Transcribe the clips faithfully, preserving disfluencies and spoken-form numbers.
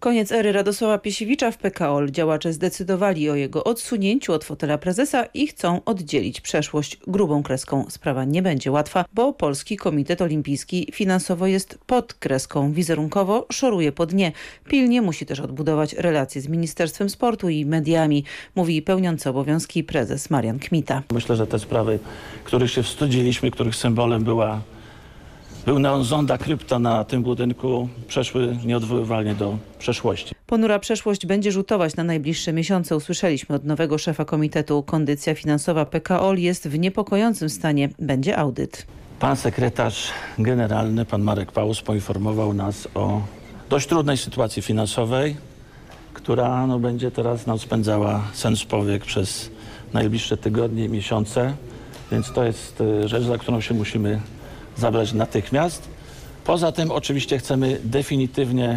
Koniec ery Radosława Piesiewicza w P K O L. Działacze zdecydowali o jego odsunięciu od fotela prezesa i chcą oddzielić przeszłość grubą kreską. Sprawa nie będzie łatwa, bo Polski Komitet Olimpijski finansowo jest pod kreską. Wizerunkowo szoruje po dnie. Pilnie musi też odbudować relacje z Ministerstwem Sportu i mediami, mówi pełniący obowiązki prezes Marian Kmita. Myślę, że te sprawy, których się wstydziliśmy, których symbolem była Był neonzonda krypta na tym budynku, przeszły nieodwoływalnie do przeszłości. Ponura przeszłość będzie rzutować na najbliższe miesiące. Usłyszeliśmy od nowego szefa komitetu. Kondycja finansowa P K O L jest w niepokojącym stanie. Będzie audyt. Pan sekretarz generalny, pan Marek Paus, poinformował nas o dość trudnej sytuacji finansowej, która no, będzie teraz nam spędzała sen z powiek przez najbliższe tygodnie i miesiące. Więc to jest rzecz, za którą się musimy zabrać natychmiast. Poza tym oczywiście chcemy definitywnie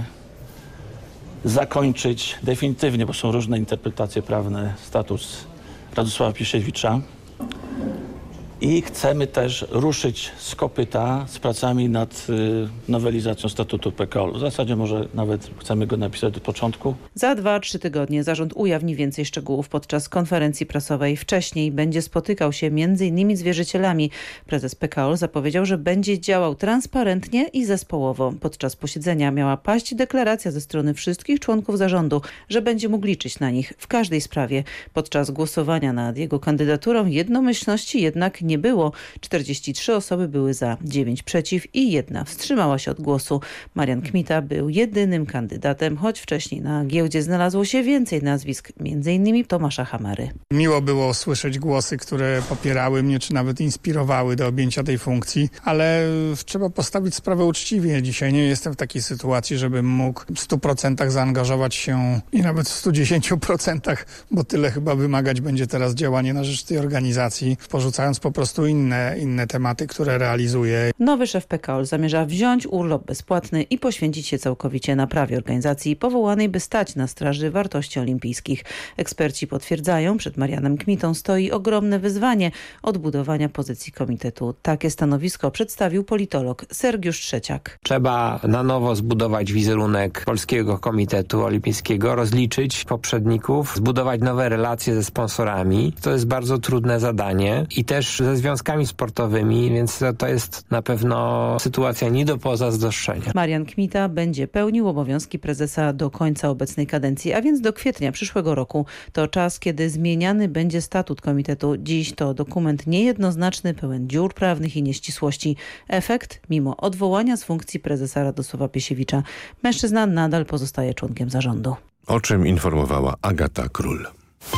zakończyć, definitywnie, bo są różne interpretacje prawne, status Radosława Piesiewicza. I chcemy też ruszyć z kopyta z pracami nad y, nowelizacją statutu P K O L. W zasadzie może nawet chcemy go napisać od początku. Za dwa, trzy tygodnie zarząd ujawni więcej szczegółów podczas konferencji prasowej. Wcześniej będzie spotykał się między innymi z wierzycielami. Prezes P K O L zapowiedział, że będzie działał transparentnie i zespołowo. Podczas posiedzenia miała paść deklaracja ze strony wszystkich członków zarządu, że będzie mógł liczyć na nich w każdej sprawie. Podczas głosowania nad jego kandydaturą jednomyślności jednak nie było. czterdzieści trzy osoby były za, dziewięć przeciw i jedna wstrzymała się od głosu. Marian Kmita był jedynym kandydatem, choć wcześniej na giełdzie znalazło się więcej nazwisk, między innymi Tomasza Hamary. Miło było słyszeć głosy, które popierały mnie, czy nawet inspirowały do objęcia tej funkcji, ale trzeba postawić sprawę uczciwie. Dzisiaj nie jestem w takiej sytuacji, żebym mógł w stu procentach zaangażować się i nawet w stu dziesięciu procentach, bo tyle chyba wymagać będzie teraz działanie na rzecz tej organizacji, porzucając po prostu inne, inne tematy, które realizuje. Nowy szef P K O L zamierza wziąć urlop bezpłatny i poświęcić się całkowicie naprawie organizacji powołanej, by stać na straży wartości olimpijskich. Eksperci potwierdzają, przed Marianem Kmitą stoi ogromne wyzwanie odbudowania pozycji komitetu. Takie stanowisko przedstawił politolog Sergiusz Trzeciak. Trzeba na nowo zbudować wizerunek Polskiego Komitetu Olimpijskiego, rozliczyć poprzedników, zbudować nowe relacje ze sponsorami. To jest bardzo trudne zadanie i też ze związkami sportowymi, więc to jest na pewno sytuacja nie do pozazdroszczenia. Marian Kmita będzie pełnił obowiązki prezesa do końca obecnej kadencji, a więc do kwietnia przyszłego roku. To czas, kiedy zmieniany będzie statut komitetu. Dziś to dokument niejednoznaczny, pełen dziur prawnych i nieścisłości. Efekt, mimo odwołania z funkcji prezesa Radosława Piesiewicza, mężczyzna nadal pozostaje członkiem zarządu. O czym informowała Agata Król.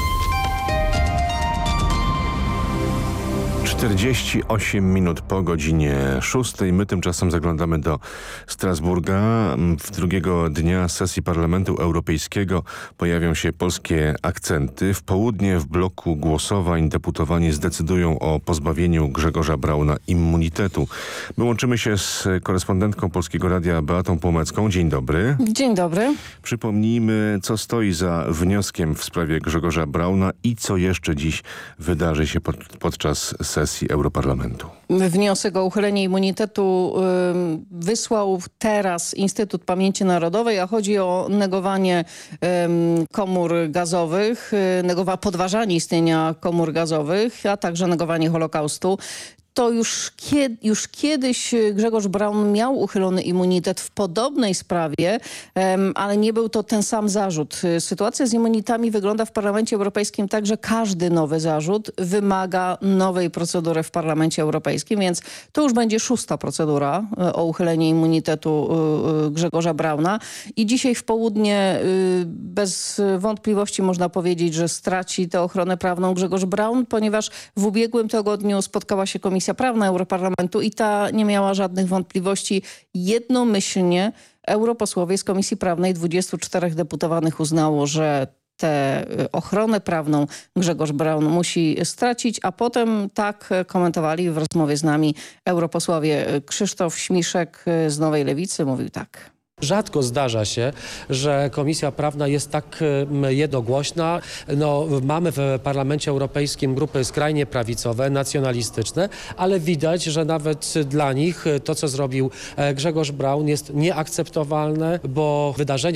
czterdzieści osiem minut po godzinie szóstej. My tymczasem zaglądamy do Strasburga. W drugiego dnia sesji Parlamentu Europejskiego pojawią się polskie akcenty. W południe w bloku głosowań deputowani zdecydują o pozbawieniu Grzegorza Brauna immunitetu. My łączymy się z korespondentką Polskiego Radia Beatą Płomecką. Dzień dobry. Dzień dobry. Przypomnijmy, co stoi za wnioskiem w sprawie Grzegorza Brauna i co jeszcze dziś wydarzy się pod, podczas sesji Europarlamentu. Wniosek o uchylenie immunitetu y, wysłał teraz Instytut Pamięci Narodowej, a chodzi o negowanie y, komór gazowych, y, negowa- podważanie istnienia komór gazowych, a także negowanie Holokaustu. To już, kiedy, już kiedyś Grzegorz Braun miał uchylony immunitet w podobnej sprawie, um, ale nie był to ten sam zarzut. Sytuacja z immunitami wygląda w Parlamencie Europejskim tak, że każdy nowy zarzut wymaga nowej procedury w Parlamencie Europejskim, więc to już będzie szósta procedura o uchylenie immunitetu Grzegorza Brauna. I dzisiaj w południe bez wątpliwości można powiedzieć, że straci tę ochronę prawną Grzegorz Braun, ponieważ w ubiegłym tygodniu spotkała się Komisja Prawna Europarlamentu i ta nie miała żadnych wątpliwości. Jednomyślnie europosłowie z Komisji Prawnej, dwudziestu czterech deputowanych, uznało, że tę ochronę prawną Grzegorz Braun musi stracić, a potem tak komentowali w rozmowie z nami europosłowie. Krzysztof Śmiszek z Nowej Lewicy mówił tak. Rzadko zdarza się, że Komisja Prawna jest tak jednogłośna. No, mamy w Parlamencie Europejskim grupy skrajnie prawicowe, nacjonalistyczne, ale widać, że nawet dla nich to, co zrobił Grzegorz Braun, jest nieakceptowalne, bo wydarzenia